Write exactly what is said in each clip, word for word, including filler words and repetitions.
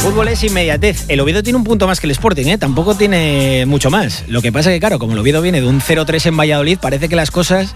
fútbol es inmediatez. El Oviedo tiene un punto más que el Sporting, ¿eh? Tampoco tiene mucho más. Lo que pasa es que, claro, como el Oviedo viene de un cero tres en Valladolid, parece que las cosas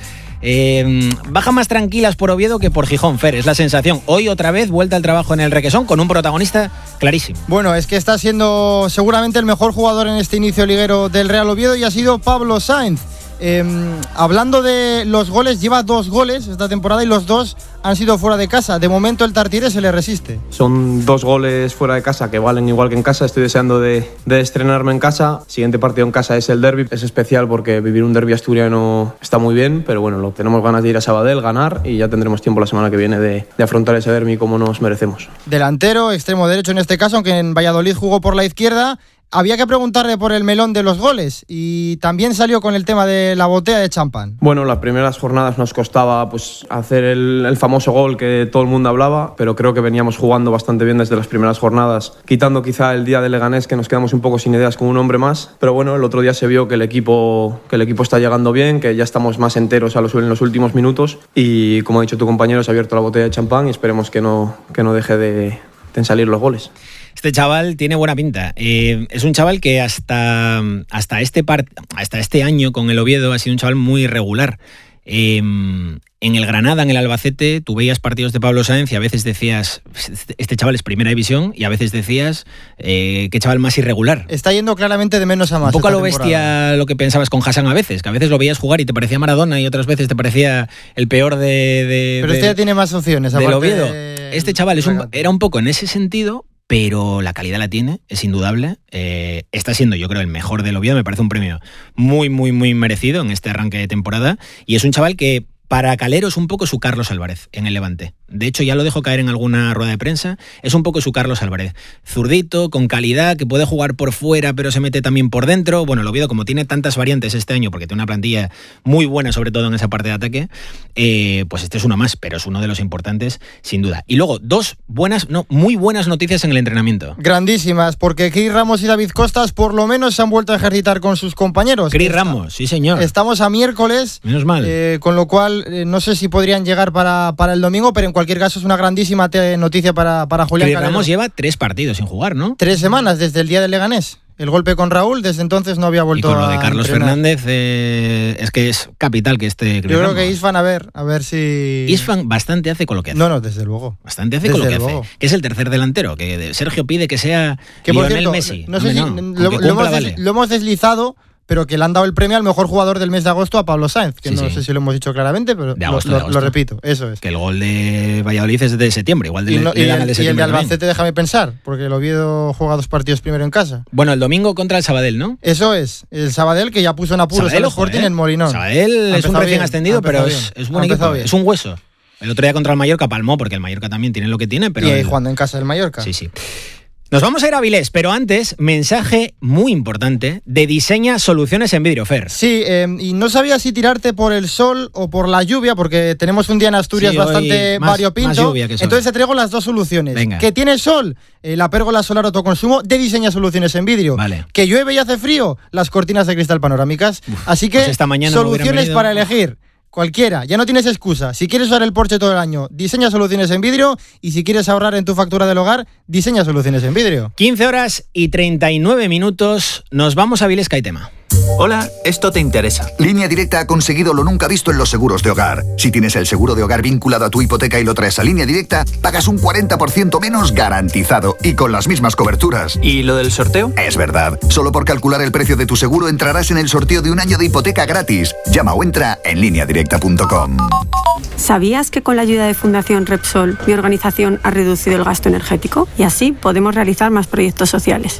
eh, bajan más tranquilas por Oviedo que por Gijón, Fer. Es la sensación. Hoy otra vez vuelta al trabajo en el Requesón con un protagonista clarísimo. Bueno, es que está siendo seguramente el mejor jugador en este inicio liguero del Real Oviedo y ha sido Pablo Sáenz. Eh, hablando de los goles, lleva dos goles esta temporada y los dos han sido fuera de casa. De momento el Tartiere se le resiste. Son dos goles fuera de casa que valen igual que en casa. Estoy deseando de, de estrenarme en casa. Siguiente partido en casa es el derbi. Es especial porque vivir un derbi asturiano está muy bien, pero bueno, lo, tenemos ganas de ir a Sabadell, ganar y ya tendremos tiempo la semana que viene de, de afrontar ese derbi como nos merecemos. Delantero, extremo derecho en este caso, aunque en Valladolid jugó por la izquierda. Había que preguntarle por el melón de los goles y también salió con el tema de la botella de champán. Bueno, las primeras jornadas nos costaba pues, hacer el, el famoso gol que todo el mundo hablaba, pero creo que veníamos jugando bastante bien desde las primeras jornadas, quitando quizá el día de Leganés que nos quedamos un poco sin ideas con un hombre más, pero bueno, el otro día se vio que el equipo, que el equipo está llegando bien, que ya estamos más enteros a los, en los últimos minutos y como ha dicho tu compañero, se ha abierto la botella de champán y esperemos que no, que no deje de, de salir los goles. Este chaval tiene buena pinta. Eh, es un chaval que hasta, hasta, este part, hasta este año con el Oviedo ha sido un chaval muy regular. Eh, en el Granada, en el Albacete, tú veías partidos de Pablo Sáenz y a veces decías, este chaval es primera división, y a veces decías, eh, qué chaval más irregular. Está yendo claramente de menos a más. Un poco a lo temporada. bestia lo que pensabas con Hassan a veces, que a veces lo veías jugar y te parecía Maradona y otras veces te parecía el peor de... de Pero de, este ya tiene más opciones. Del Oviedo. De... Este chaval es un, era un poco en ese sentido, pero la calidad la tiene, es indudable. Eh, está siendo, yo creo, el mejor del Oviedo. Me parece un premio muy, muy, muy merecido en este arranque de temporada. Y es un chaval que, para Calero, es un poco su Carlos Álvarez en el Levante. De hecho, ya lo dejó caer en alguna rueda de prensa. Es un poco su Carlos Álvarez. Zurdito, con calidad, que puede jugar por fuera, pero se mete también por dentro. Bueno, el Oviedo, como tiene tantas variantes este año, porque tiene una plantilla muy buena, sobre todo en esa parte de ataque, eh, pues este es uno más, pero es uno de los importantes, sin duda. Y luego, dos buenas, no, muy buenas noticias en el entrenamiento. Grandísimas, porque Cris Ramos y David Costas por lo menos se han vuelto a ejercitar con sus compañeros. Cris Ramos, sí señor. Estamos a miércoles. Menos mal. Eh, con lo cual, eh, no sé si podrían llegar para, para el domingo, pero en cualquier caso es una grandísima te- noticia para, para Julián Cris Calero. Ramos lleva tres partidos sin jugar, ¿no? Tres semanas desde el día del Leganés. El golpe con Raúl, desde entonces no había vuelto a Y con lo de Carlos entrenar. Fernández, eh, es que es capital que este Cris Yo creo Ramos. que Isfan, a ver, a ver si... Isfan bastante hace con lo que hace. No, no, desde luego. Bastante hace Desde con lo que luego. hace. Que es el tercer delantero. Que Sergio pide que sea Que por Lionel cierto, Messi. no sé Hombre, si no, lo, aunque lo cumpla, hemos des- vale. lo hemos deslizado, pero que le han dado el premio al mejor jugador del mes de agosto a Pablo Sáenz, que Sí, no sí. sé si lo hemos dicho claramente, pero De lo- agosto, lo, de agosto. lo repito, eso es. Que el gol de Valladolid es de septiembre. Igual de, Y, no- le y dan el, el de y el de septiembre también. Albacete, déjame pensar, porque el Oviedo juega dos partidos primero en casa. Bueno, el domingo contra el Sabadell, ¿no? Eso es, el Sabadell que ya puso en apuros Sabadell, al ojo, Sporting ¿eh? en Molinón. Sabadell Ha es un empezado recién bien, ascendido, ha pero empezado es, bien, es ha buen empezado equipo. bien. Es un hueso. El otro día contra el Mallorca palmó, porque el Mallorca también tiene lo que tiene, pero... y ahí el- jugando en casa del Mallorca. Sí, sí. Nos vamos a ir a Avilés, pero antes, mensaje muy importante de Diseña Soluciones en Vidrio, Fer. Sí, eh, y no sabía si tirarte por el sol o por la lluvia, porque tenemos un día en Asturias Sí, hoy bastante más- variopinto. más lluvia que sol. Entonces te traigo las dos soluciones. Venga. Que tiene sol, eh, la pérgola solar autoconsumo de Diseña Soluciones en Vidrio. Vale. Que llueve y hace frío, las cortinas de cristal panorámicas. Así que pues esta mañana no hubieran soluciones venido. para elegir. Cualquiera, ya no tienes excusa. Si quieres usar el Porsche todo el año, diseña soluciones en vidrio. Y si quieres ahorrar en tu factura del hogar, diseña soluciones en vidrio. quince horas y treinta y nueve minutos. Nos vamos a Avilés, que hay tema. Hola, esto te interesa. Línea Directa ha conseguido lo nunca visto en los seguros de hogar. Si tienes el seguro de hogar vinculado a tu hipoteca y lo traes a Línea Directa, pagas un cuarenta por ciento menos garantizado y con las mismas coberturas. ¿Y lo del sorteo? Es verdad. Solo por calcular el precio de tu seguro entrarás en el sorteo de un año de hipoteca gratis. Llama o entra en línea directa punto com. ¿Sabías que con la ayuda de Fundación Repsol, mi organización ha reducido el gasto energético? Y así podemos realizar más proyectos sociales.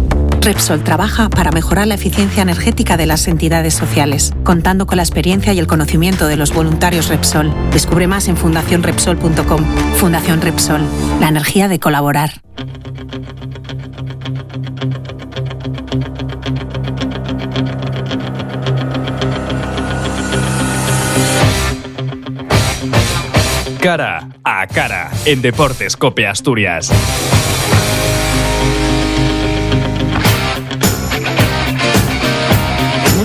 Repsol trabaja para mejorar la eficiencia energética de las entidades sociales, contando con la experiencia y el conocimiento de los voluntarios Repsol. Descubre más en fundación repsol punto com. Fundación Repsol, la energía de colaborar. Cara a cara en Deportes Cope Asturias.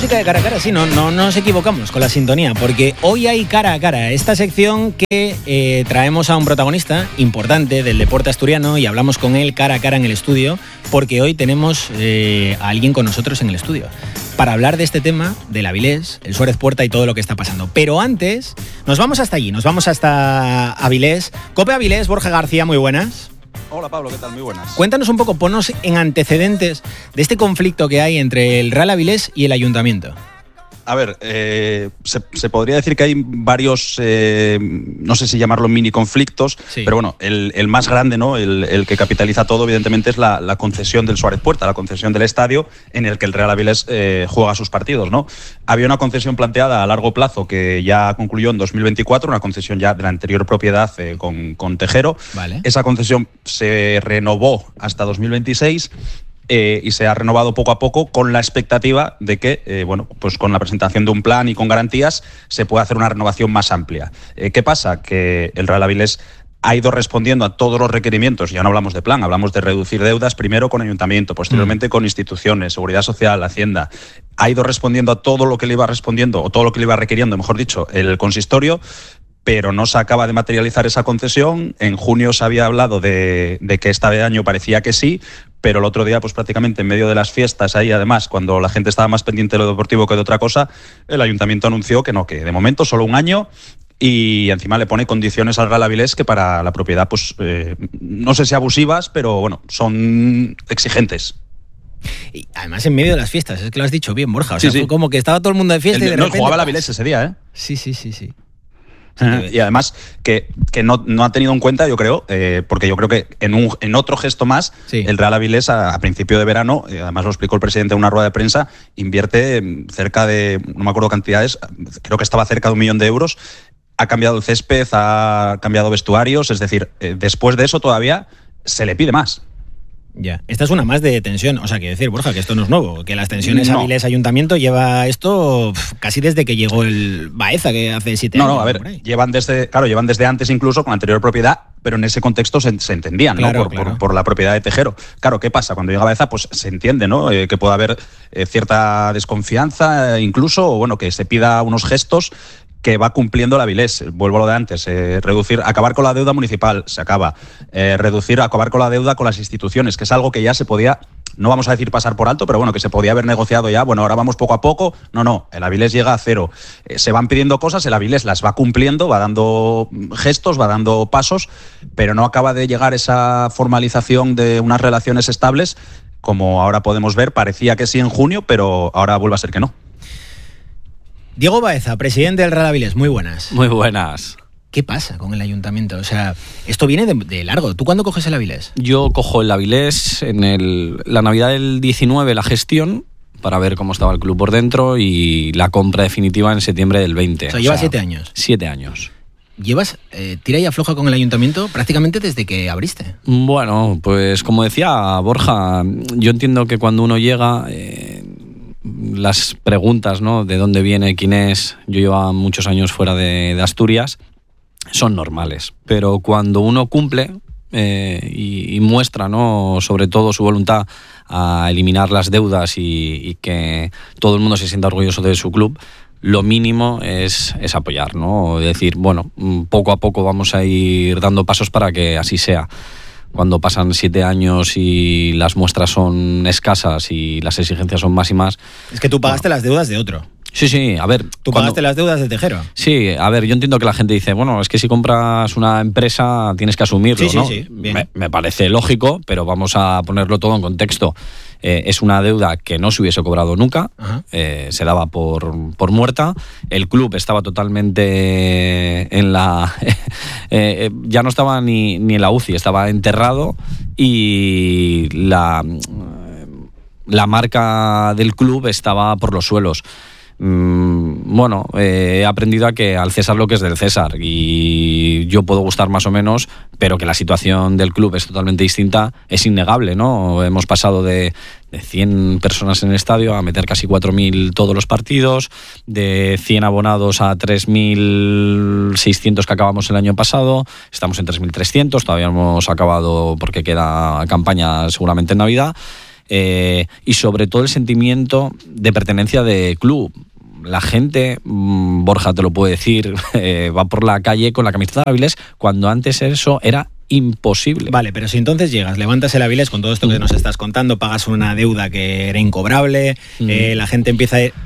música de cara a cara, sí, no, no, no nos equivocamos con la sintonía, porque hoy hay cara a cara, esta sección que eh, traemos a un protagonista importante del deporte asturiano y hablamos con él cara a cara en el estudio, porque hoy tenemos eh, a alguien con nosotros en el estudio para hablar de este tema, del Avilés, el Suárez Puerta y todo lo que está pasando. Pero antes, nos vamos hasta allí, nos vamos hasta Avilés. Cope Avilés, Borja García, muy buenas. Hola Pablo, ¿qué tal? Muy buenas. Cuéntanos un poco, ponnos en antecedentes de este conflicto que hay entre el Real Avilés y el Ayuntamiento. A ver, eh, se, se podría decir que hay varios, eh, no sé si llamarlo mini conflictos, sí. Pero bueno, el, el más grande, ¿no? El, el que capitaliza todo, evidentemente, es la, la concesión del Suárez Puerta, la concesión del estadio en el que el Real Avilés eh, juega sus partidos, ¿no? Había una concesión planteada a largo plazo que ya concluyó en dos mil veinticuatro, una concesión ya de la anterior propiedad eh, con, con Tejero. Vale. Esa concesión se renovó hasta dos mil veintiséis. Eh, y se ha renovado poco a poco con la expectativa de que, eh, bueno, pues con la presentación de un plan y con garantías se pueda hacer una renovación más amplia. Eh, ¿Qué pasa? Que el Real Avilés ha ido respondiendo a todos los requerimientos, ya no hablamos de plan, hablamos de reducir deudas, primero con Ayuntamiento, posteriormente mm. con instituciones, Seguridad Social, Hacienda. Ha ido respondiendo a todo lo que le iba respondiendo, o todo lo que le iba requiriendo, mejor dicho, el consistorio, pero no se acaba de materializar esa concesión. En junio se había hablado de, de que este año parecía que sí, pero el otro día, pues prácticamente en medio de las fiestas, ahí además, cuando la gente estaba más pendiente de lo deportivo que de otra cosa, el Ayuntamiento anunció que no, que de momento solo un año, y encima le pone condiciones al Real Avilés que para la propiedad, pues eh, no sé si abusivas, pero bueno, son exigentes. Y además en medio de las fiestas, es que lo has dicho bien, Borja, o sea, sí, sí. fue como que estaba todo el mundo de fiesta el, y de no, repente... jugaba el Avilés ese día, ¿eh? Sí, sí, sí, sí. Y además que, que no, no ha tenido en cuenta, yo creo, eh, porque yo creo que en, un, en otro gesto más, sí. el Real Avilés a, a principio de verano, eh, además lo explicó el presidente en una rueda de prensa, invierte cerca de, no me acuerdo cantidades, creo que estaba cerca de un millón de euros, ha cambiado el césped, ha cambiado vestuarios, es decir, eh, después de eso todavía se le pide más. Ya, esta es una más de tensión, o sea, quiero decir, Borja, que esto no es nuevo, que las tensiones no. Avilés-Ayuntamiento lleva esto pff, casi desde que llegó el Baeza, que hace siete no, años. No, no, a ver, llevan desde, claro, llevan desde antes incluso con la anterior propiedad, pero en ese contexto se, se entendían, claro, ¿no? Por, claro. por, por la propiedad de Tejero. Claro, ¿qué pasa? Cuando llega Baeza, pues se entiende, ¿no? Eh, que puede haber eh, cierta desconfianza, eh, incluso, o bueno, que se pida unos gestos que va cumpliendo el Avilés. Vuelvo a lo de antes, eh, reducir, acabar con la deuda municipal, se acaba. Eh, reducir, acabar con la deuda con las instituciones, que es algo que ya se podía, no vamos a decir pasar por alto, pero bueno, que se podía haber negociado ya. Bueno, ahora vamos poco a poco. No, no, el Avilés llega a cero. Eh, se van pidiendo cosas, el Avilés las va cumpliendo, va dando gestos, va dando pasos, pero no acaba de llegar esa formalización de unas relaciones estables, como ahora podemos ver. Parecía que sí en junio, pero ahora vuelve a ser que no. Diego Baeza, presidente del Real Avilés, muy buenas. Muy buenas. ¿Qué pasa con el Ayuntamiento? O sea, esto viene de, de largo. ¿Tú cuándo coges el Avilés? Yo cojo el Avilés en el, la Navidad del diecinueve, la gestión, para ver cómo estaba el club por dentro, y la compra definitiva en septiembre del veinte. O sea, o lleva sea, siete años. Siete años. ¿Llevas eh, tira y afloja con el Ayuntamiento prácticamente desde que abriste? Bueno, pues como decía Borja, yo entiendo que cuando uno llega... Eh, las preguntas, ¿no? De dónde viene, quién es. Yo llevaba muchos años fuera de, de Asturias, son normales, pero cuando uno cumple eh, y, y muestra, ¿no? Sobre todo su voluntad a eliminar las deudas y, y que todo el mundo se sienta orgulloso de su club, lo mínimo es, es apoyar, ¿no? Decir, bueno, poco a poco vamos a ir dando pasos para que así sea. Cuando pasan siete años y las muestras son escasas y las exigencias son más y más... Es que tú pagaste bueno. las deudas de otro. Sí, sí, a ver... ¿Tú cuando... pagaste las deudas de Tejero? Sí, a ver, yo entiendo que la gente dice, bueno, es que si compras una empresa tienes que asumirlo, sí, ¿no? Sí, sí, bien. Me, me parece lógico, pero vamos a ponerlo todo en contexto. Eh, es una deuda que no se hubiese cobrado nunca, eh, se daba por, por muerta. El club estaba totalmente en la... eh, ya no estaba ni, ni en la U C I, estaba enterrado, y la, la marca del club estaba por los suelos. Bueno, eh, he aprendido a que al César lo que es del César, y yo puedo gustar más o menos, pero que la situación del club es totalmente distinta, es innegable, ¿no? Hemos pasado de, de cien personas en el estadio a meter casi cuatro mil todos los partidos, de cien abonados a tres mil seiscientos que acabamos el año pasado, estamos en tres mil trescientos, todavía no hemos acabado porque queda campaña seguramente en Navidad. eh, y sobre todo el sentimiento de pertenencia de club. La gente, Borja te lo puede decir, eh, va por la calle con la camiseta de Avilés, cuando antes eso era imposible. Vale, pero si entonces llegas, levantas el Avilés con todo esto que nos estás contando, pagas una deuda que era incobrable, mm. eh, la gente empieza a...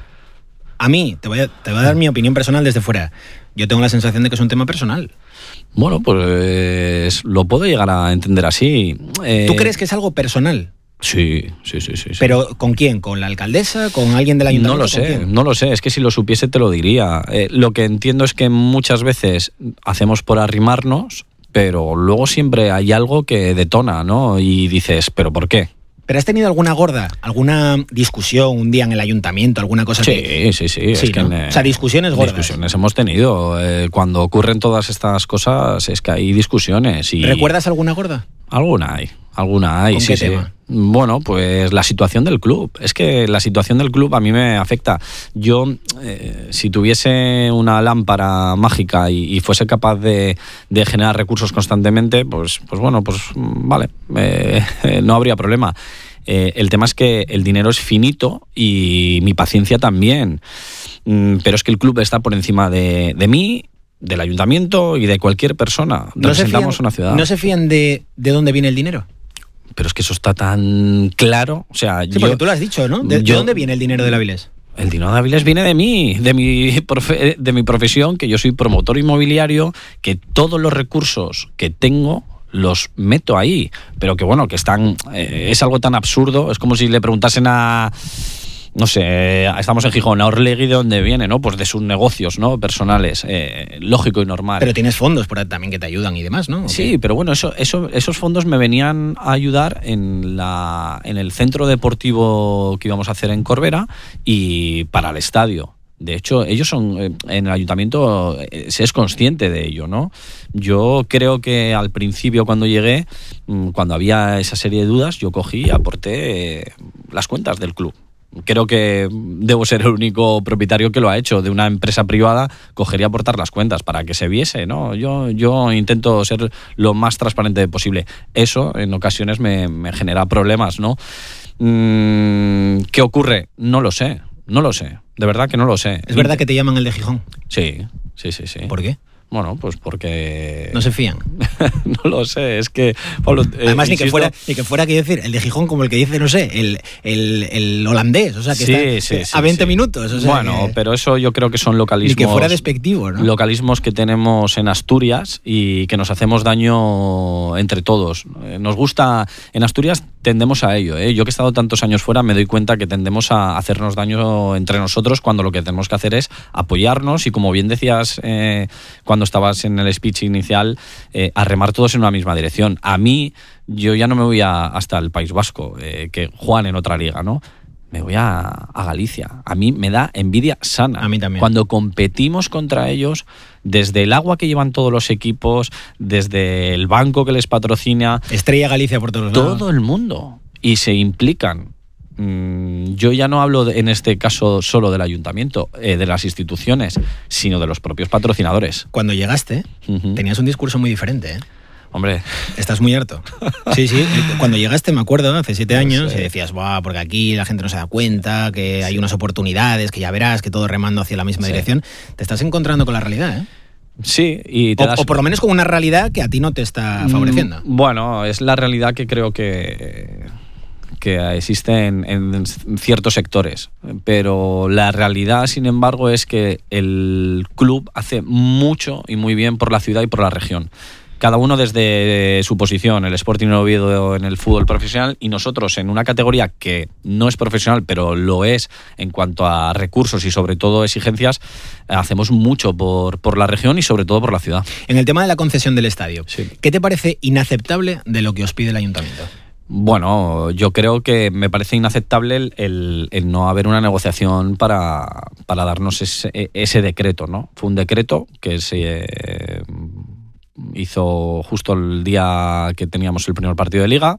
A mí, te voy a, te voy a dar mi opinión personal desde fuera. Yo tengo la sensación de que es un tema personal. Bueno, pues lo puedo llegar a entender así. Eh, ¿Tú crees que es algo personal? Sí, sí, sí, sí. ¿Pero con quién? ¿Con la alcaldesa? ¿Con alguien del ayuntamiento? No lo sé, no lo sé. Es que si lo supiese te lo diría. Eh, lo que entiendo es que muchas veces hacemos por arrimarnos, pero luego siempre hay algo que detona, ¿no? Y dices, ¿pero por qué? ¿Pero has tenido alguna gorda? ¿Alguna discusión un día en el ayuntamiento? ¿Alguna cosa sí, que...? Sí, sí, sí. sí es que ¿no? en, o sea, discusiones gordas. Discusiones hemos tenido. Eh, cuando ocurren todas estas cosas es que hay discusiones. Y... ¿Recuerdas alguna gorda? Alguna hay, alguna hay. ¿Con sí, qué sí. tema? Bueno, pues la situación del club. Es que la situación del club a mí me afecta. Yo, eh, si tuviese una lámpara mágica y, y fuese capaz de, de generar recursos constantemente, pues, pues bueno, pues vale, eh, eh, no habría problema. Eh, el tema es que el dinero es finito y mi paciencia también. Mm, pero es que el club está por encima de, de mí, del ayuntamiento y de cualquier persona. ¿No Representamos se fían, una ciudad. ¿No se fían de, de dónde viene el dinero? Pero es que eso está tan claro. O sea, sí, yo, porque tú lo has dicho, ¿no? ¿De, yo, ¿de dónde viene el dinero del Avilés? El dinero de Avilés viene de mí, de mi, profe, de mi profesión, que yo soy promotor inmobiliario, que todos los recursos que tengo los meto ahí, pero que bueno, que están, eh, es algo tan absurdo, es como si le preguntasen a, no sé, estamos en Gijón, a Orlegui de dónde viene, ¿no? Pues de sus negocios, ¿no? Personales, eh, lógico y normal. Pero tienes fondos por ahí también que te ayudan y demás, ¿no? Sí, pero bueno, eso, eso, esos fondos me venían a ayudar en, la, en el centro deportivo que íbamos a hacer en Corbera y para el estadio. De hecho, ellos son, en el ayuntamiento se es consciente de ello, ¿no? Yo creo que al principio cuando llegué, cuando había esa serie de dudas, yo cogí y aporté las cuentas del club. Creo que debo ser el único propietario que lo ha hecho. De una empresa privada cogería aportar las cuentas para que se viese, ¿no? Yo, yo intento ser lo más transparente posible. Eso en ocasiones me, me genera problemas, ¿no? ¿Qué ocurre? No lo sé. No lo sé, de verdad que no lo sé. ¿Es verdad que te llaman el de Gijón? Sí, sí, sí, sí. ¿Por qué? Bueno, pues porque... ¿No se fían? No lo sé, es que... Pablo, eh, Además, ni insisto... que fuera, ni que fuera, quiero decir, el de Gijón como el que dice, no sé, el, el, el holandés, o sea, que sí, está sí, sí, a veinte sí. minutos. O sea, bueno, que... pero eso yo creo que son localismos... Ni que fuera despectivo, ¿no? Localismos que tenemos en Asturias y que nos hacemos daño entre todos. Nos gusta... En Asturias tendemos a ello, ¿eh? Yo que he estado tantos años fuera me doy cuenta que tendemos a hacernos daño entre nosotros cuando lo que tenemos que hacer es apoyarnos y, como bien decías eh, cuando estabas en el speech inicial, eh, a remar todos en una misma dirección. A mí, yo ya no me voy a, hasta el País Vasco, eh, que juegan en otra liga, ¿no? Me voy a, a Galicia. A mí me da envidia sana. A mí también. Cuando competimos contra ellos, desde el agua que llevan todos los equipos, desde el banco que les patrocina... Estrella Galicia por todos lados. Todo el mundo. Y se implican. Yo ya no hablo de, en este caso solo del ayuntamiento, eh, de las instituciones, sino de los propios patrocinadores. Cuando llegaste, uh-huh. tenías un discurso muy diferente, ¿eh? Hombre. Estás muy harto. Sí, sí. Cuando llegaste, me acuerdo, hace siete años, no sé. Y decías, buah, porque aquí la gente no se da cuenta, que hay sí. unas oportunidades, que ya verás, que todo remando hacia la misma sí. dirección. Te estás encontrando con la realidad, ¿eh? Sí, y te o, das... o por lo menos con una realidad que a ti no te está favoreciendo. Mm, bueno, es la realidad que creo que... que existe en, en ciertos sectores, pero la realidad, sin embargo, es que el club hace mucho y muy bien por la ciudad y por la región. Cada uno desde su posición, el Sporting Oviedo en el fútbol profesional y nosotros en una categoría que no es profesional, pero lo es en cuanto a recursos y sobre todo exigencias, hacemos mucho por, por la región y sobre todo por la ciudad. En el tema de la concesión del estadio, sí. ¿qué te parece inaceptable de lo que os pide el ayuntamiento? Bueno, yo creo que me parece inaceptable el, el, el no haber una negociación para, para darnos ese, ese decreto, ¿no? Fue un decreto que se eh, hizo justo el día que teníamos el primer partido de Liga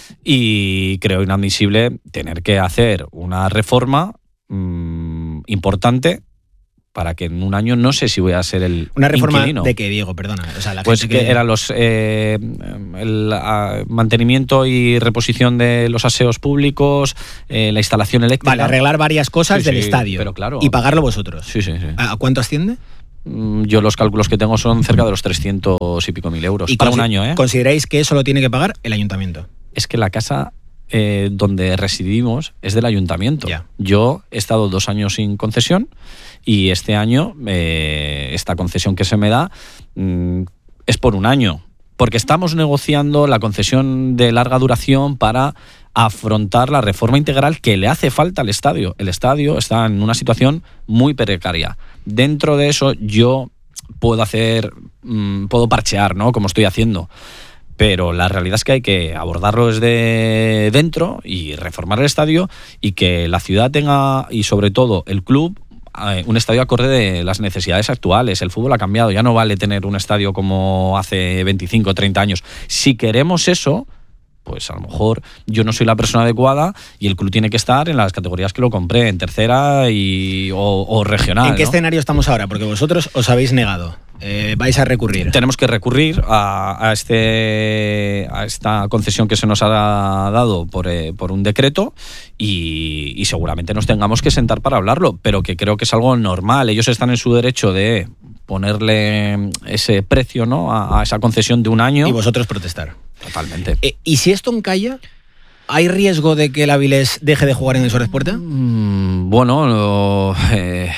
y creo inadmisible tener que hacer una reforma mmm, importante para que en un año no sé si voy a ser el Una reforma inquilino. de que, Diego, perdona. O sea, la Pues gente que, que eran los eh, el a, mantenimiento y reposición de los aseos públicos, eh, la instalación eléctrica. Vale, arreglar varias cosas Sí, del sí, estadio. pero claro. Y pagarlo vosotros. Sí, sí, sí. ¿A cuánto asciende? Yo los cálculos que tengo son cerca de los trescientos y pico mil euros. Y para un consi- año, ¿eh? ¿Consideráis que eso lo tiene que pagar el ayuntamiento? Es que la casa eh, donde residimos es del ayuntamiento. Ya. Yo he estado dos años sin concesión y este año eh, esta concesión que se me da mm, es por un año. Porque estamos negociando la concesión de larga duración para afrontar la reforma integral que le hace falta al estadio. El estadio está en una situación muy precaria. Dentro de eso yo puedo hacer, mmm, puedo parchear, ¿no? Como estoy haciendo. Pero la realidad es que hay que abordarlo desde dentro y reformar el estadio y que la ciudad tenga, y sobre todo el club, un estadio acorde de las necesidades actuales. El fútbol ha cambiado, ya no vale tener un estadio como hace veinticinco o treinta años. Si queremos eso, pues a lo mejor yo no soy la persona adecuada y el club tiene que estar en las categorías que lo compré, en tercera y, o, o regional. ¿En qué ¿no? escenario estamos ahora? Porque vosotros os habéis negado. Eh, vais a recurrir. Tenemos que recurrir a, a, este, a esta concesión que se nos ha dado por, eh, por un decreto y, y seguramente nos tengamos que sentar para hablarlo, pero que creo que es algo normal. Ellos están en su derecho de ponerle ese precio, ¿no? a, a esa concesión de un año. Y vosotros protestar. Totalmente. Eh, ¿Y si esto encalla? ¿Hay riesgo de que el Avilés deje de jugar en el Sor Puerta? Mm, bueno, no, eh,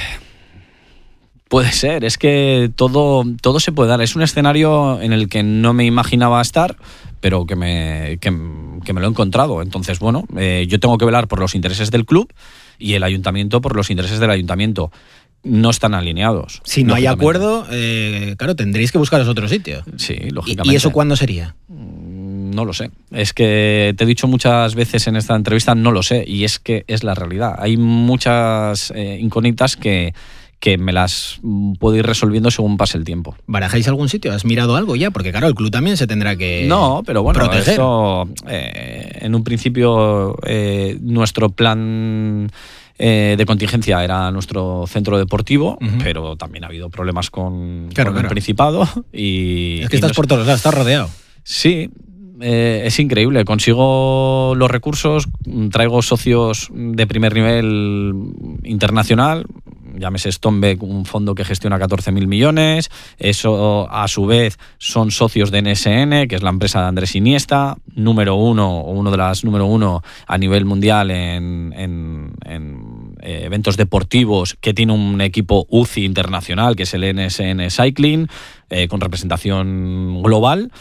puede ser. Es que todo, todo se puede dar. Es un escenario en el que no me imaginaba estar, pero que me, que, que me lo he encontrado. Entonces, bueno, eh, yo tengo que velar por los intereses del club y el ayuntamiento por los intereses del ayuntamiento. No están alineados. Si no hay acuerdo, eh, claro, tendréis que buscaros otro sitio. Sí, lógicamente. ¿Y eso cuándo sería? No lo sé. Es que te he dicho muchas veces en esta entrevista, no lo sé. Y es que es la realidad. Hay muchas eh, incógnitas que, que me las puedo ir resolviendo según pase el tiempo. ¿Barajáis algún sitio? ¿Has mirado algo ya? Porque claro, el club también se tendrá que No, pero bueno, proteger. Esto, eh, en un principio, eh, nuestro plan eh, de contingencia era nuestro centro deportivo, uh-huh. pero también ha habido problemas con, claro, con claro. el Principado. Y, es que y estás nos... por todos lados, estás rodeado. Sí. Eh, es increíble, consigo los recursos, traigo socios de primer nivel internacional, llámese Stonebeck, un fondo que gestiona catorce mil millones, eso a su vez son socios de N S N, que es la empresa de Andrés Iniesta, número uno o uno de las número uno a nivel mundial en, en, en eh, eventos deportivos, que tiene un equipo U C I internacional, que es el N S N Cycling, eh, con representación global.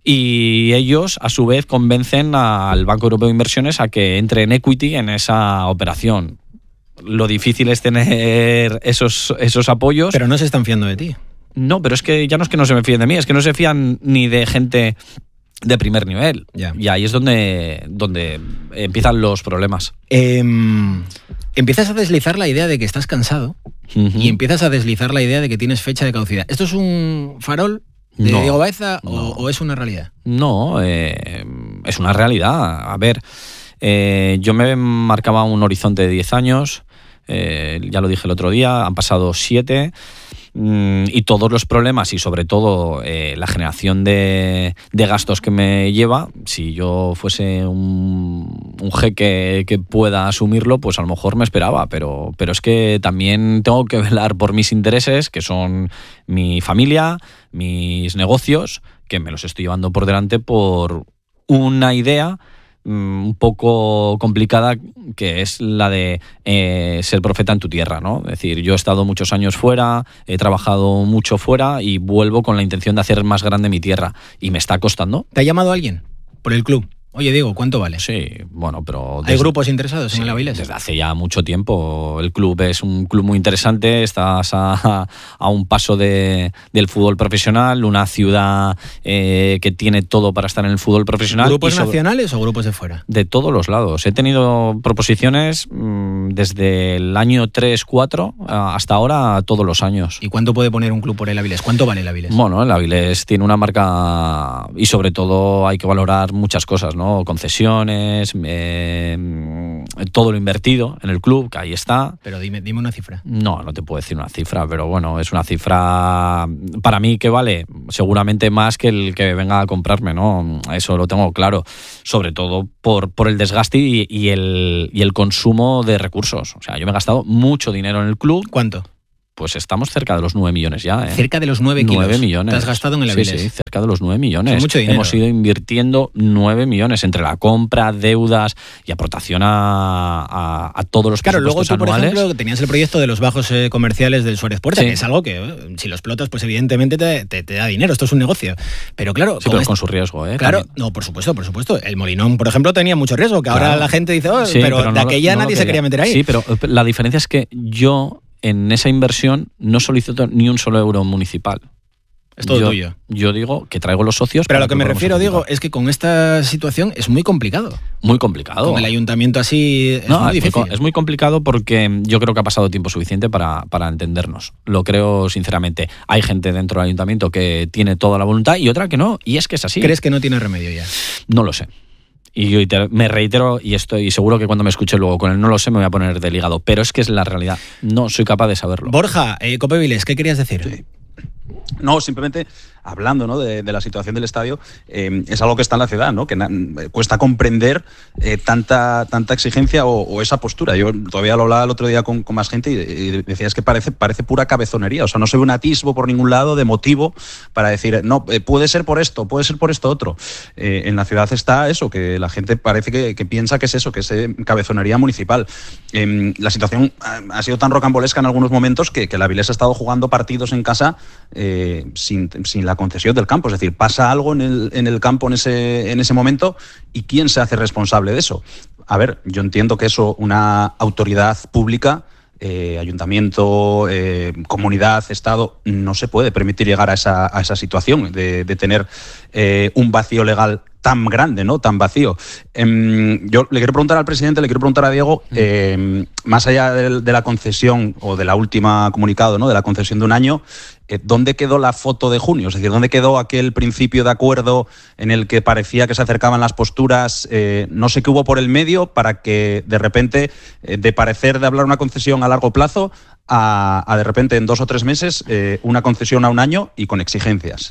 Y ellos, a su vez, convencen al Banco Europeo de Inversiones a que entre en equity en esa operación. Lo difícil es tener esos, esos apoyos. Pero no se están fiando de ti. No, pero es que ya no es que no se me fíen de mí, es que no se fían ni de gente de primer nivel. Ya. Y ahí es donde, donde empiezan los problemas. Eh, empiezas a deslizar la idea de que estás cansado uh-huh. y empiezas a deslizar la idea de que tienes fecha de caducidad. ¿Esto es un farol de no, Diego Baeza no. o, o es una realidad? No, eh, es una realidad. A ver, eh, yo me marcaba un horizonte de diez años, eh, ya lo dije el otro día, han pasado siete, mmm, y todos los problemas y sobre todo eh, la generación de, de gastos que me lleva, si yo fuese un, un jeque que pueda asumirlo, pues a lo mejor me esperaba, pero, pero es que también tengo que velar por mis intereses, que son mi familia, mis negocios, que me los estoy llevando por delante por una idea um, un poco complicada, que es la de eh, ser profeta en tu tierra, ¿no? Es decir, yo he estado muchos años fuera, he trabajado mucho fuera y vuelvo con la intención de hacer más grande mi tierra. Y me está costando. ¿Te ha llamado alguien por el club? Oye, Diego, ¿cuánto vale? Sí, bueno, pero... ¿Hay desde, grupos interesados sí, en el Avilés? Desde hace ya mucho tiempo. El club es un club muy interesante, estás a, a un paso de, del fútbol profesional, una ciudad eh, que tiene todo para estar en el fútbol profesional. ¿Grupos sobre, nacionales o grupos de fuera? De todos los lados. He tenido proposiciones mmm, desde el año tres cuatro hasta ahora, todos los años. ¿Y cuánto puede poner un club por el Avilés? ¿Cuánto vale el Avilés? Bueno, el Avilés tiene una marca y sobre todo hay que valorar muchas cosas, ¿no? Concesiones, eh, todo lo invertido en el club, que ahí está. Pero dime, dime una cifra. No, no te puedo decir una cifra, pero bueno, es una cifra para mí que vale seguramente más que el que venga a comprarme, ¿no? Eso lo tengo claro, sobre todo por, por el desgaste y, y, el, y el consumo de recursos. O sea, yo me he gastado mucho dinero en el club. ¿Cuánto? Pues estamos cerca de los nueve millones ya. ¿eh? Cerca de los nueve kilos. nueve millones. ¿Te has gastado en el Avilés? Sí, sí, cerca de los nueve millones. Es mucho dinero. Hemos ido invirtiendo nueve millones entre la compra, deudas y aportación a, a, a todos los claro, presupuestos luego tú, anuales. por ejemplo, tenías el proyecto de los bajos eh, comerciales del Suárez Puerta, Sí. que es algo que, eh, si lo explotas, pues evidentemente te, te, te da dinero. Esto es un negocio. Pero claro... Sí, pero es con su riesgo, ¿eh? Claro, También. no, por supuesto, por supuesto. El Molinón, por ejemplo, tenía mucho riesgo, que ahora Claro. la gente dice, oh, Sí, pero, pero de no, aquella no nadie se quería meter ahí. Sí, pero la diferencia es que yo en esa inversión no solicito ni un solo euro municipal. Es todo yo, tuyo. Yo digo que traigo los socios. Pero a para lo que me podamos refiero, ejecutar. digo, es que con esta situación es muy complicado. Muy complicado. Con el ayuntamiento así es No, muy es, muy, difícil. co- es muy complicado porque yo creo que ha pasado tiempo suficiente para, para entendernos. Lo creo sinceramente. Hay gente dentro del ayuntamiento que tiene toda la voluntad y otra que no. Y es que es así. ¿Crees que no tiene remedio ya? No lo sé. Y yo iter- me reitero y estoy seguro que cuando me escuche luego con el no lo sé me voy a poner del hígado. Pero es que es la realidad. No soy capaz de saberlo. Borja, eh, Cope Vilés, ¿qué querías decir? Sí. No, simplemente hablando, ¿no?, de, de la situación del estadio, eh, es algo que está en la ciudad, ¿no?, que na- cuesta comprender eh, tanta tanta exigencia o, o esa postura. Yo todavía lo hablaba el otro día con, con más gente y, y decía, es que parece, parece pura cabezonería. O sea, no se ve un atisbo por ningún lado de motivo para decir, no, eh, puede ser por esto, puede ser por esto otro. Eh, en la ciudad está eso, que la gente parece que, que piensa que es eso, que es eh, cabezonería municipal. Eh, la situación ha, ha sido tan rocambolesca en algunos momentos que, que la Avilés ha estado jugando partidos en casa eh, sin, sin la concesión del campo. Es decir, pasa algo en el, en el campo en ese, en ese momento y ¿quién se hace responsable de eso? A ver, yo entiendo que eso una autoridad pública, eh, ayuntamiento, eh, comunidad, Estado, no se puede permitir llegar a esa, a esa situación de, de tener eh, un vacío legal tan grande, ¿no?, tan vacío. Eh, yo le quiero preguntar al presidente, le quiero preguntar a Diego, eh, más allá de, de la concesión o de la última comunicado, ¿no?, de la concesión de un año, eh, ¿dónde quedó la foto de junio? Es decir, ¿dónde quedó aquel principio de acuerdo en el que parecía que se acercaban las posturas? Eh, no sé qué hubo por el medio para que de repente, eh, de parecer de hablar una concesión a largo plazo, a, a de repente en dos o tres meses eh, una concesión a un año y con exigencias.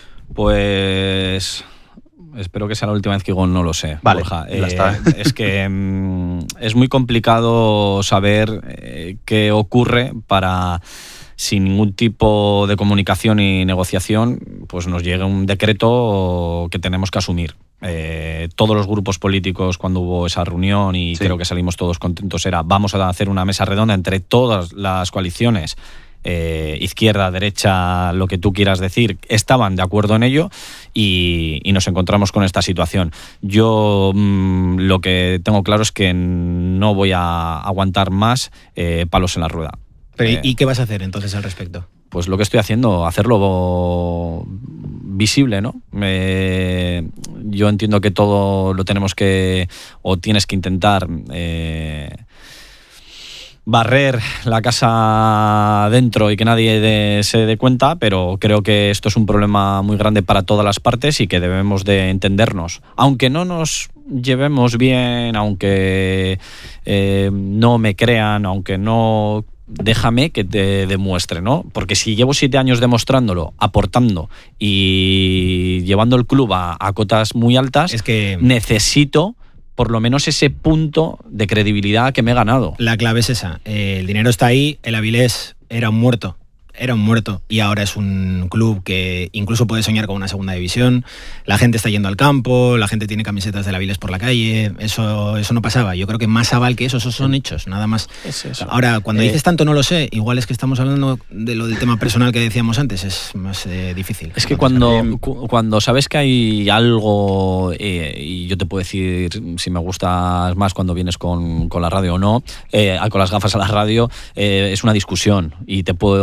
Pues espero que sea la última vez que digo no lo sé, Vale, Borja. ya Eh, está. es que mm, es muy complicado saber eh, qué ocurre para, sin ningún tipo de comunicación y negociación, pues nos llegue un decreto que tenemos que asumir. Eh, todos los grupos políticos, cuando hubo esa reunión, y Sí. creo que salimos todos contentos, era vamos a hacer una mesa redonda entre todas las coaliciones, eh, izquierda, derecha, lo que tú quieras decir, estaban de acuerdo en ello y, y nos encontramos con esta situación. Yo mmm, lo que tengo claro es que no voy a aguantar más eh, palos en la rueda. Pero, Eh, ¿y qué vas a hacer entonces al respecto? Pues lo que estoy haciendo, hacerlo visible, ¿no? Eh, yo entiendo que todo lo tenemos que, o tienes que intentar eh, barrer la casa dentro y que nadie de- se dé cuenta, pero creo que esto es un problema muy grande para todas las partes y que debemos de entendernos. Aunque no nos llevemos bien, aunque eh, no me crean, aunque no... Déjame que te demuestre, ¿no? Porque si llevo siete años demostrándolo, aportando y llevando el club a, a cotas muy altas, Es que necesito por lo menos ese punto de credibilidad que me he ganado. la clave es esa. Eh, el dinero está ahí, el Avilés era un muerto. Era un muerto y ahora es un club que incluso puede soñar con una segunda división. La gente está yendo al campo, la gente tiene camisetas del Avilés por la calle. Eso, eso no pasaba. Yo creo que más aval que eso, esos son hechos, nada más. Es eso. Ahora, cuando Eh, dices tanto no lo sé, igual es que estamos hablando de lo del tema personal que decíamos antes, es más eh, difícil. Es que cuando, cu- cuando sabes que hay algo, eh, y yo te puedo decir si me gustas más cuando vienes con, con la radio o no, eh, con las gafas a la radio, eh, es una discusión y te puedo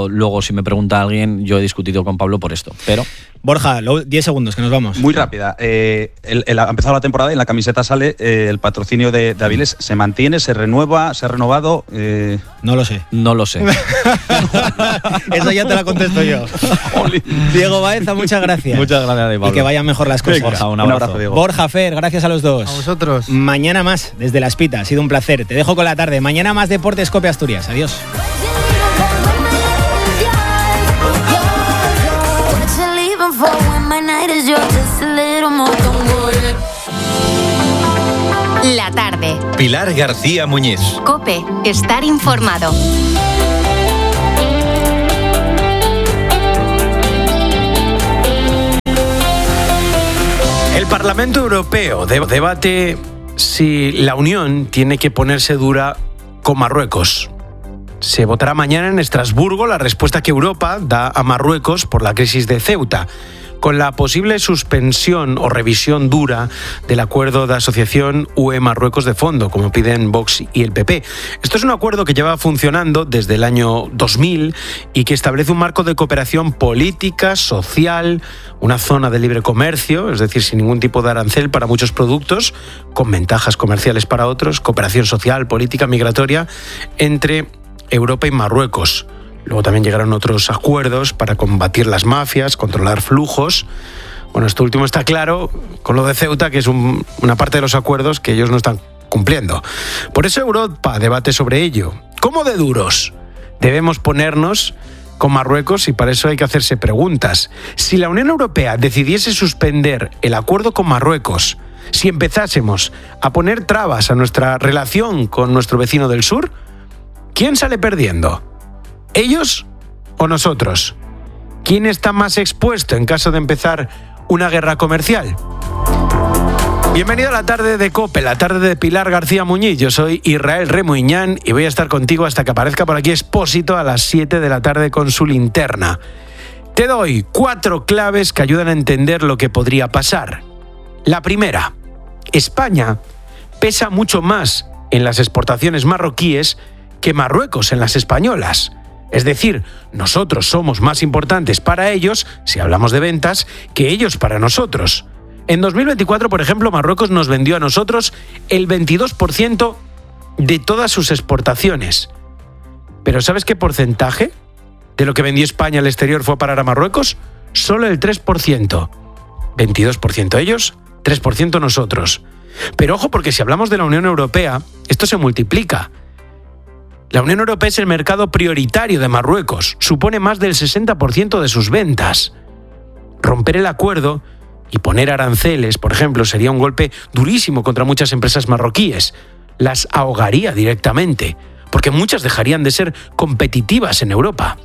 yo luego, si me pregunta alguien, yo he discutido con Pablo por esto. Pero Borja, diez segundos, que nos vamos. Muy rápida. Eh, el, el, ha empezado la temporada y en la camiseta sale eh, el patrocinio de, de Avilés. ¿Se mantiene, se renueva, se ha renovado? Eh... No lo sé. No lo sé. Eso ya te la contesto yo. Diego Baeza, muchas gracias. Muchas gracias, Pablo. Y que vayan mejor las cosas. Borja, un abrazo. Un abrazo, Diego. Borja, Fer, gracias a los dos. A vosotros. Mañana más, desde La Espita. Ha sido un placer. Te dejo con la tarde. Mañana más Deportes Cope Asturias. Adiós. La tarde. Pilar García Muñiz. COPE. Estar informado. El Parlamento Europeo debate si la Unión tiene que ponerse dura con Marruecos. Se votará mañana en Estrasburgo la respuesta que Europa da a Marruecos por la crisis de Ceuta, con la posible suspensión o revisión dura del acuerdo de asociación U E-Marruecos de fondo, como piden Vox y el P P. Esto es un acuerdo que lleva funcionando desde el año dos mil y que establece un marco de cooperación política, social, una zona de libre comercio, es decir, sin ningún tipo de arancel para muchos productos, con ventajas comerciales para otros, cooperación social, política, migratoria, entre Europa y Marruecos. Luego también llegaron otros acuerdos para combatir las mafias, controlar flujos. Bueno, esto último está claro con lo de Ceuta, que es un, una parte de los acuerdos que ellos no están cumpliendo. Por eso Europa debate sobre ello. ¿Cómo de duros debemos ponernos con Marruecos? Y para eso hay que hacerse preguntas. Si la Unión Europea decidiese suspender el acuerdo con Marruecos, si empezásemos a poner trabas a nuestra relación con nuestro vecino del sur, ¿quién sale perdiendo? ¿Ellos o nosotros? ¿Quién está más expuesto en caso de empezar una guerra comercial? Bienvenido a la tarde de COPE, la tarde de Pilar García Muñiz. Yo soy Israel Remuñán y voy a estar contigo hasta que aparezca por aquí Expósito a las siete de la tarde con su linterna. Te doy cuatro claves que ayudan a entender lo que podría pasar. La primera, España pesa mucho más en las exportaciones marroquíes que Marruecos en las españolas. Es decir, nosotros somos más importantes para ellos, si hablamos de ventas, que ellos para nosotros. En dos mil veinticuatro, por ejemplo, Marruecos nos vendió a nosotros el veintidós por ciento de todas sus exportaciones. ¿Pero sabes qué porcentaje de lo que vendió España al exterior fue a parar a Marruecos? Solo el tres por ciento. veintidós por ciento ellos, tres por ciento nosotros. Pero ojo, porque si hablamos de la Unión Europea, esto se multiplica. La Unión Europea es el mercado prioritario de Marruecos, supone más del sesenta por ciento de sus ventas. Romper el acuerdo y poner aranceles, por ejemplo, sería un golpe durísimo contra muchas empresas marroquíes. Las ahogaría directamente, porque muchas dejarían de ser competitivas en Europa.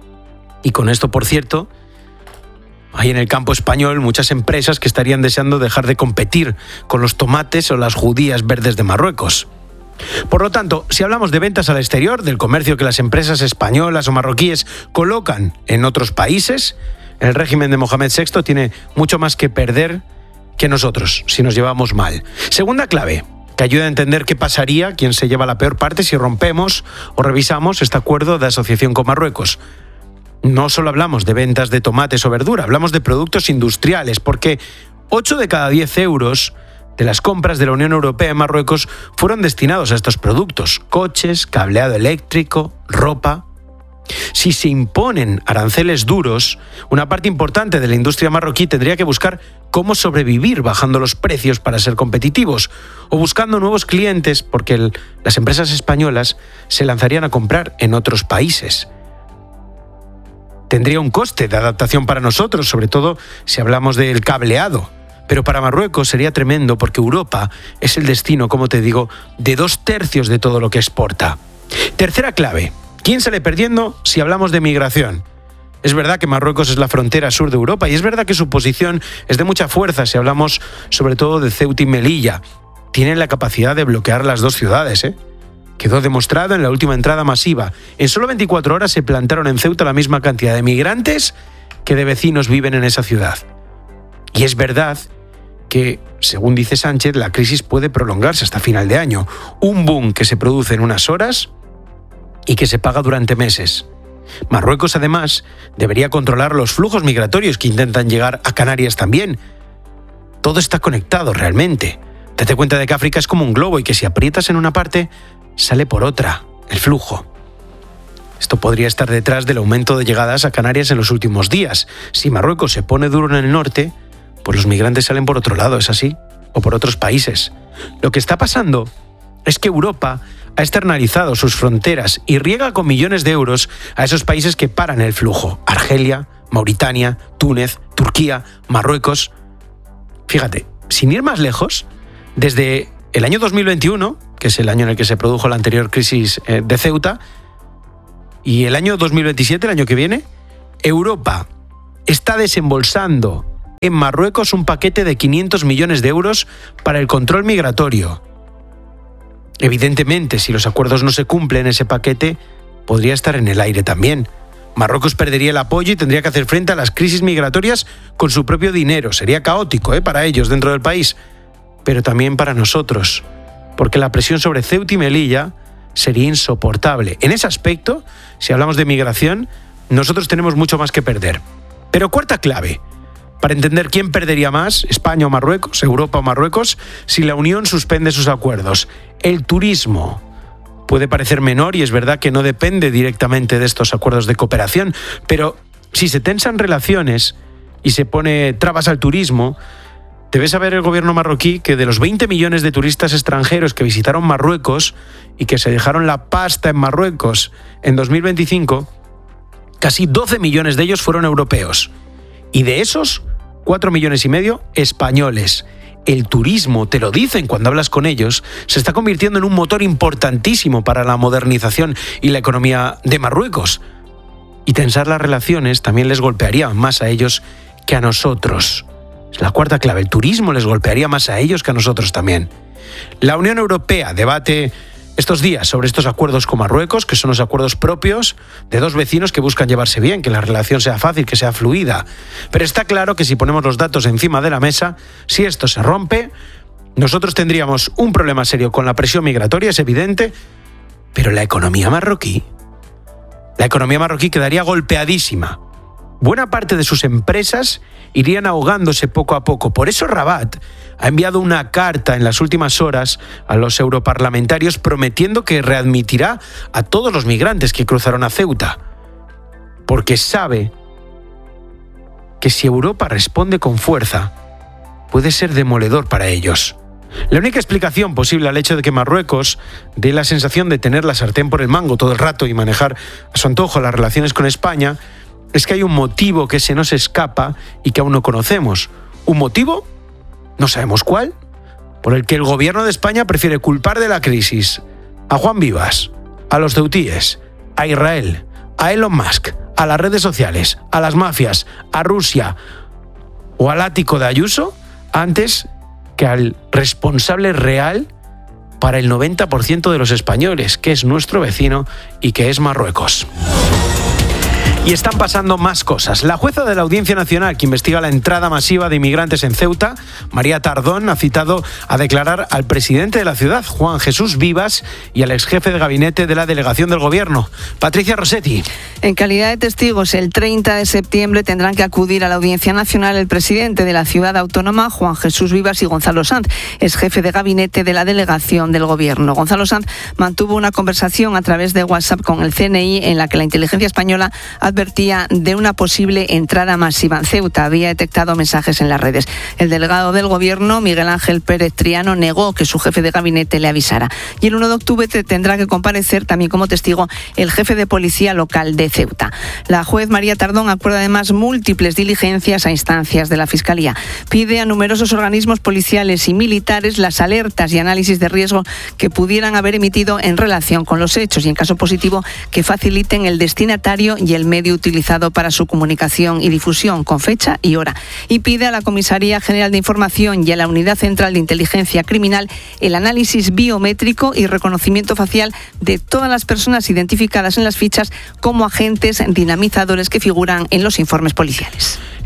Y con esto, por cierto, hay en el campo español muchas empresas que estarían deseando dejar de competir con los tomates o las judías verdes de Marruecos. Por lo tanto, si hablamos de ventas al exterior, del comercio que las empresas españolas o marroquíes colocan en otros países, el régimen de Mohamed sexto tiene mucho más que perder que nosotros, si nos llevamos mal. Segunda clave, que ayuda a entender qué pasaría, quién se lleva la peor parte si rompemos o revisamos este acuerdo de asociación con Marruecos. No solo hablamos de ventas de tomates o verdura, hablamos de productos industriales, porque ocho de cada diez euros de las compras de la Unión Europea en Marruecos fueron destinados a estos productos: coches, cableado eléctrico, ropa. Si se imponen aranceles duros, una parte importante de la industria marroquí tendría que buscar cómo sobrevivir bajando los precios para ser competitivos o buscando nuevos clientes, porque el, las empresas españolas se lanzarían a comprar en otros países. Tendría un coste de adaptación para nosotros, sobre todo si hablamos del cableado. Pero para Marruecos sería tremendo porque Europa es el destino, como te digo, de dos tercios de todo lo que exporta. Tercera clave, ¿quién sale perdiendo si hablamos de migración? Es verdad que Marruecos es la frontera sur de Europa y es verdad que su posición es de mucha fuerza si hablamos sobre todo de Ceuta y Melilla. Tienen la capacidad de bloquear las dos ciudades, ¿eh? Quedó demostrado en la última entrada masiva. En solo veinticuatro horas se plantaron en Ceuta la misma cantidad de migrantes que de vecinos viven en esa ciudad. Y es verdad que, según dice Sánchez, la crisis puede prolongarse hasta final de año. Un boom que se produce en unas horas y que se paga durante meses. Marruecos, además, debería controlar los flujos migratorios que intentan llegar a Canarias también. Todo está conectado realmente. Date cuenta de que África es como un globo y que si aprietas en una parte, sale por otra, el flujo. Esto podría estar detrás del aumento de llegadas a Canarias en los últimos días. Si Marruecos se pone duro en el norte, pues los migrantes salen por otro lado, ¿es así? O por otros países. Lo que está pasando es que Europa ha externalizado sus fronteras y riega con millones de euros a esos países que paran el flujo. Argelia, Mauritania, Túnez, Turquía, Marruecos. Fíjate, sin ir más lejos, desde el año dos mil veintiuno, que es el año en el que se produjo la anterior crisis de Ceuta, y el año dos mil veintisiete, el año que viene, Europa está desembolsando en Marruecos un paquete de quinientos millones de euros para el control migratorio. Evidentemente, si los acuerdos no se cumplen, ese paquete podría estar en el aire también. Marruecos perdería el apoyo y tendría que hacer frente a las crisis migratorias con su propio dinero. Sería caótico, ¿eh? para ellos dentro del país, pero también para nosotros, porque la presión sobre Ceuta y Melilla sería insoportable. En ese aspecto, si hablamos de migración, nosotros tenemos mucho más que perder. Pero cuarta clave, para entender quién perdería más, España o Marruecos, Europa o Marruecos, si la Unión suspende sus acuerdos. El turismo puede parecer menor y es verdad que no depende directamente de estos acuerdos de cooperación, pero si se tensan relaciones y se pone trabas al turismo, debe saber el gobierno marroquí que de los veinte millones de turistas extranjeros que visitaron Marruecos y que se dejaron la pasta en Marruecos en dos mil veinticinco, casi doce millones de ellos fueron europeos. Y de esos, cuatro millones y medio españoles. El turismo, te lo dicen cuando hablas con ellos, se está convirtiendo en un motor importantísimo para la modernización y la economía de Marruecos. Y tensar las relaciones también les golpearía más a ellos que a nosotros. Es la cuarta clave, el turismo les golpearía más a ellos que a nosotros también. La Unión Europea debate estos días sobre estos acuerdos con Marruecos, que son los acuerdos propios de dos vecinos que buscan llevarse bien, que la relación sea fácil, que sea fluida. Pero está claro que si ponemos los datos encima de la mesa, si esto se rompe, nosotros tendríamos un problema serio con la presión migratoria, es evidente, pero la economía marroquí, la economía marroquí quedaría golpeadísima. Buena parte de sus empresas irían ahogándose poco a poco. Por eso Rabat ha enviado una carta en las últimas horas a los europarlamentarios prometiendo que readmitirá a todos los migrantes que cruzaron a Ceuta. Porque sabe que si Europa responde con fuerza, puede ser demoledor para ellos. La única explicación posible al hecho de que Marruecos dé la sensación de tener la sartén por el mango todo el rato y manejar a su antojo las relaciones con España es que hay un motivo que se nos escapa y que aún no conocemos. ¿Un motivo? No sabemos cuál. Por el que el gobierno de España prefiere culpar de la crisis a Juan Vivas, a los ceutíes, a Israel, a Elon Musk, a las redes sociales, a las mafias, a Rusia o al ático de Ayuso, antes que al responsable real para el noventa por ciento de los españoles, que es nuestro vecino y que es Marruecos. Y están pasando más cosas. La jueza de la Audiencia Nacional que investiga la entrada masiva de inmigrantes en Ceuta, María Tardón, ha citado a declarar al presidente de la ciudad, Juan Jesús Vivas, y al exjefe de gabinete de la delegación del gobierno, Patricia Rossetti. En calidad de testigos, el treinta de septiembre tendrán que acudir a la Audiencia Nacional el presidente de la ciudad autónoma, Juan Jesús Vivas, y Gonzalo Sanz, exjefe de gabinete de la delegación del gobierno. Gonzalo Sanz mantuvo una conversación a través de WhatsApp con el C N I en la que la inteligencia española advertía de una posible entrada masiva en Ceuta. Había detectado mensajes en las redes. El delegado del gobierno, Miguel Ángel Pérez Triano, negó que su jefe de gabinete le avisara. Y el uno de octubre tendrá que comparecer también como testigo el jefe de policía local de Ceuta. La juez María Tardón acuerda además múltiples diligencias a instancias de la Fiscalía. Pide a numerosos organismos policiales y militares las alertas y análisis de riesgo que pudieran haber emitido en relación con los hechos y, en caso positivo, que faciliten el destinatario y el medio utilizado para su comunicación y difusión con fecha y hora. Y pide a la Comisaría General de Información y a la Unidad Central de Inteligencia Criminal el análisis biométrico y reconocimiento facial de todas las personas identificadas en las fichas como agentes dinamizadores que figuran en los informes policiales.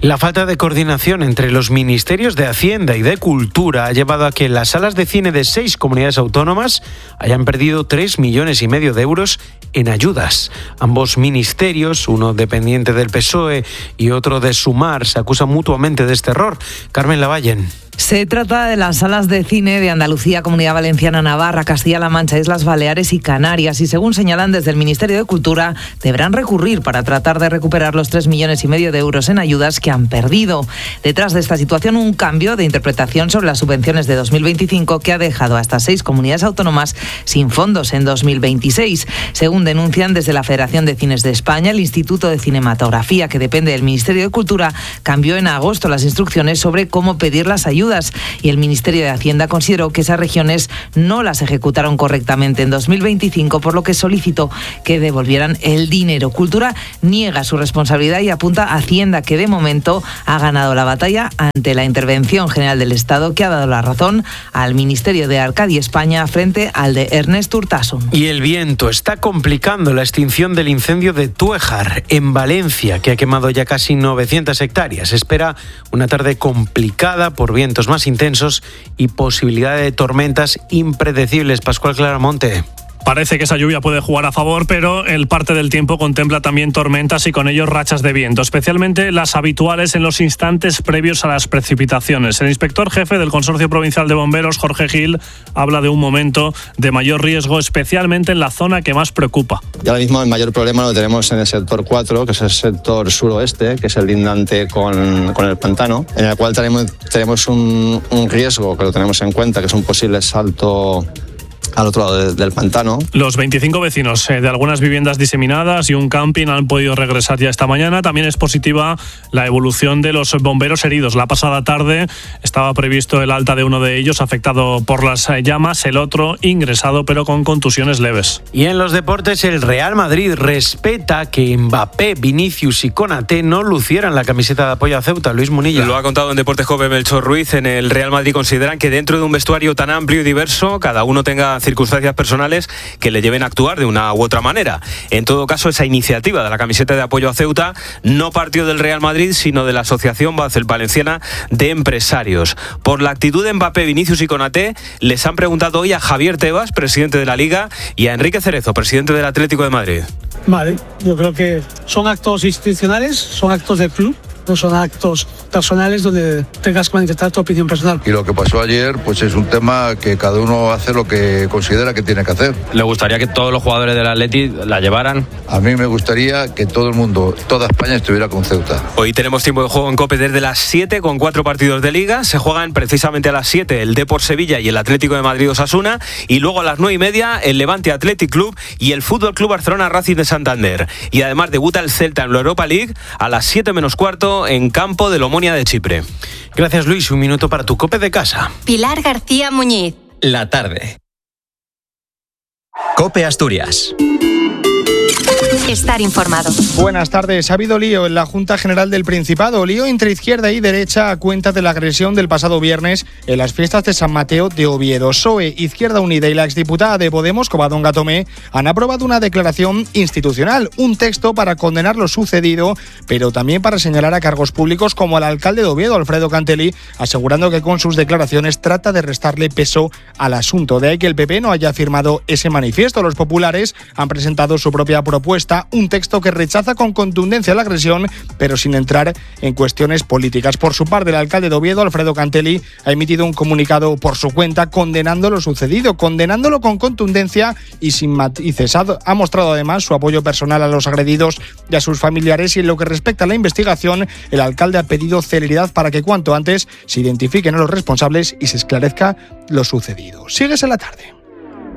La falta de coordinación entre los ministerios de Hacienda y de Cultura ha llevado a que las salas de cine de seis comunidades autónomas hayan perdido tres millones y medio de euros en ayudas. Ambos ministerios, uno dependiente del P S O E y otro de Sumar, se acusan mutuamente de este error. Carmen Lavallen. Se trata de las salas de cine de Andalucía, Comunidad Valenciana, Navarra, Castilla-La Mancha, Islas Baleares y Canarias. Y según señalan desde el Ministerio de Cultura, deberán recurrir para tratar de recuperar los tres millones y medio de euros en ayudas que han perdido. Detrás de esta situación, un cambio de interpretación sobre las subvenciones de dos mil veinticinco que ha dejado a estas seis comunidades autónomas sin fondos en dos mil veintiséis. Según denuncian desde la Federación de Cines de España, el Instituto de Cinematografía, que depende del Ministerio de Cultura, cambió en agosto las instrucciones sobre cómo pedir las ayudas. Y el Ministerio de Hacienda consideró que esas regiones no las ejecutaron correctamente en dos mil veinticinco, por lo que solicitó que devolvieran el dinero. Cultura niega su responsabilidad y apunta a Hacienda, que de momento ha ganado la batalla ante la Intervención General del Estado, que ha dado la razón al Ministerio de Arcadia España frente al de Ernest Urtasun. Y el viento está complicando la extinción del incendio de Tuéjar, en Valencia, que ha quemado ya casi novecientas hectáreas. Se espera una tarde complicada por vientos más intensos y posibilidad de tormentas impredecibles. Pascual Claramonte. Parece que esa lluvia puede jugar a favor, pero el parte del tiempo contempla también tormentas y con ello rachas de viento, especialmente las habituales en los instantes previos a las precipitaciones. El inspector jefe del Consorcio Provincial de Bomberos, Jorge Gil, habla de un momento de mayor riesgo, especialmente en la zona que más preocupa. Y ahora mismo el mayor problema lo tenemos en el sector cuatro, que es el sector suroeste, que es el lindante con, con el pantano, en el cual tenemos, tenemos un, un riesgo que lo tenemos en cuenta, que es un posible salto al otro lado de, del pantano. Los veinticinco vecinos eh, de algunas viviendas diseminadas y un camping han podido regresar ya esta mañana. También es positiva la evolución de los bomberos heridos. La pasada tarde estaba previsto el alta de uno de ellos afectado por las llamas, el otro ingresado pero con contusiones leves. Y en los deportes, el Real Madrid respeta que Mbappé, Vinicius y Konaté no lucieran la camiseta de apoyo a Ceuta. Luis Munilla. Lo ha contado en Deportes Joven Melchor Ruiz. En el Real Madrid consideran que dentro de un vestuario tan amplio y diverso, cada uno tenga circunstancias personales que le lleven a actuar de una u otra manera. En todo caso, esa iniciativa de la camiseta de apoyo a Ceuta no partió del Real Madrid, sino de la Asociación Valenciana de Empresarios. Por la actitud de Mbappé, Vinicius y Konaté, les han preguntado hoy a Javier Tebas, presidente de la Liga, y a Enrique Cerezo, presidente del Atlético de Madrid. Vale, yo creo que son actos institucionales, son actos del club. No son actos personales donde tengas que manifestar tu opinión personal. Y lo que pasó ayer, pues es un tema que cada uno hace lo que considera que tiene que hacer. ¿Le gustaría que todos los jugadores del Atleti la llevaran? A mí me gustaría que todo el mundo, toda España estuviera con Ceuta. Hoy tenemos tiempo de juego en COPE desde las siete con cuatro partidos de Liga. Se juegan precisamente a las siete el Depor Sevilla y el Atlético de Madrid Osasuna. Y luego a las nueve y media el Levante Athletic Club y el Fútbol Club Barcelona Racing de Santander. Y además debuta el Celta en la Europa League a las siete menos cuarto en campo del Omonia de Chipre. Gracias, Luis. Un minuto para tu COPE de casa. Pilar García Muñiz. La tarde. COPE Asturias. Estar informado. Buenas tardes. Ha habido lío en la Junta General del Principado. Lío entre izquierda y derecha a cuenta de la agresión del pasado viernes en las fiestas de San Mateo de Oviedo. P S O E, Izquierda Unida y la exdiputada de Podemos, Covadonga Tomé, han aprobado una declaración institucional, un texto para condenar lo sucedido, pero también para señalar a cargos públicos como al alcalde de Oviedo, Alfredo Cantelli, asegurando que con sus declaraciones trata de restarle peso al asunto. De ahí que el P P no haya firmado ese manifiesto. Los populares han presentado su propia propuesta, un texto que rechaza con contundencia la agresión, pero sin entrar en cuestiones políticas. Por su parte, el alcalde de Oviedo, Alfredo Cantelli, ha emitido un comunicado por su cuenta condenando lo sucedido, condenándolo con contundencia y sin matices. Ha mostrado además su apoyo personal a los agredidos y a sus familiares, y en lo que respecta a la investigación, el alcalde ha pedido celeridad para que cuanto antes se identifiquen a los responsables y se esclarezca lo sucedido. Sigues en la tarde.